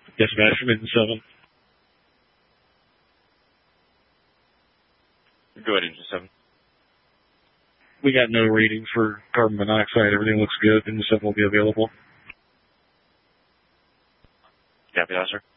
Dispatch from Engine 7. Go ahead, Engine 7. We got no readings for carbon monoxide. Everything looks good. Engine 7 will be available. Copy that, sir.